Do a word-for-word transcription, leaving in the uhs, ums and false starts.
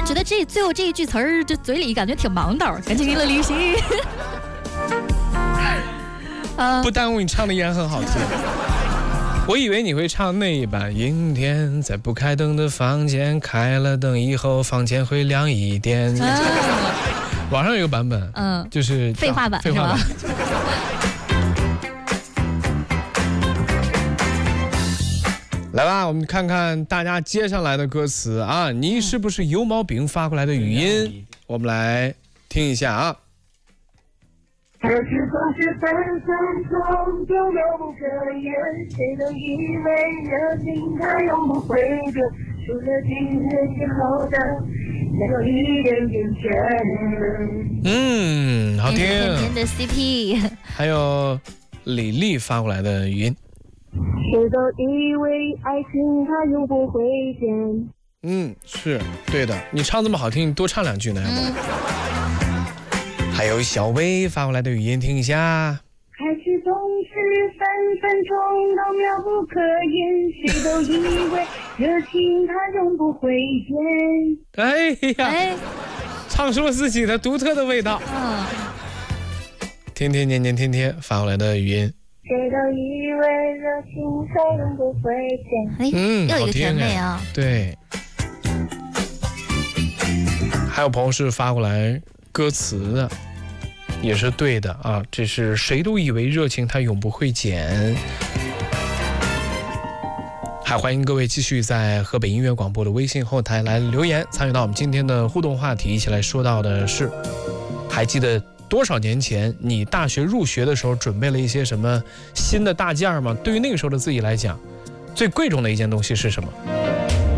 觉得这最后这一句词儿，这嘴里感觉挺忙叨，赶紧了旅行。 啊，不耽误你唱的依然很好听。我以为你会唱那一版。阴天，在不开灯的房间，开了灯以后，房间会亮一点。啊、网上有个版本，嗯，就是废话版， 废话版。来吧，我们看看大家接上来的歌词啊！你是不是有毛病发过来的语音？我们来听一下啊。可是总是分分钟就遥不可言，谁都以为热情它永不会变，除了今日以后的能有一点点甜。嗯，好听。 甜甜的 C P。 还有李丽发过来的语音。 谁都以为爱情它永不会变。 嗯，是对的。你唱这么好听，你多唱两句呢，要不？嗯、还有小薇发过来的语音，听一下。 开始总是分分钟都妙不可言，谁都以为热情它永不会变。 哎呀，哎唱出了自己的独特的味道。嗯。天天年年天天发过来的语音。 谁都以为热情它永不会变。 哎，嗯，又一个甜美啊。 对。还有朋友是发过来歌词的，也是对的啊。这是谁都以为热情它永不会减。还欢迎各位继续在河北音乐广播的微信后台来留言，参与到我们今天的互动话题。一起来说到的是，还记得多少年前你大学入学的时候准备了一些什么新的大件吗？对于那个时候的自己来讲，最贵重的一件东西是什么？